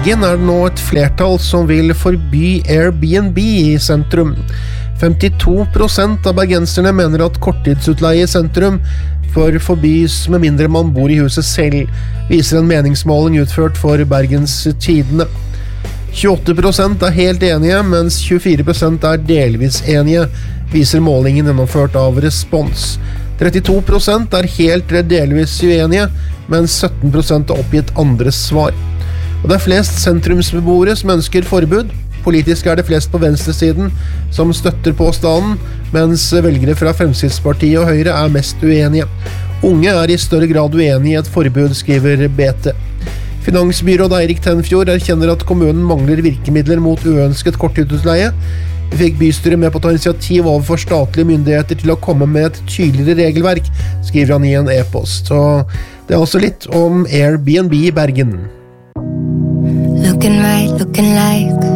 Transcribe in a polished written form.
Bergen det nå et flertall som vil forby Airbnb i sentrum. 52% av bergenserne mener at korttidsutleie i sentrum bør forbys med mindre man bor i huset selv, viser en meningsmåling utført for Bergens Tidende. 28% helt enige, mens 24% delvis enige, viser målingen gjennomført av Respons. 32% helt delvis uenige, mens 17% oppgitt andre svar. Og det flest sentrumsbeboere som ønsker forbud. Politisk det flest på venstresiden som støtter påstanden, mens velgere fra Fremskrittspartiet og Høyre mest uenige. Unge i større grad uenige i et forbud, skriver BT. Finansbyråd Eirik Tenfjord erkjenner at kommunen mangler virkemidler mot uønsket korttidsutleie. Vi fikk bystyret med på å ta initiativ overfor statlige myndigheter til å komme med et tydeligere regelverk, skriver han i en e-post. Så det også litt om Airbnb i Bergen. Looking right, looking like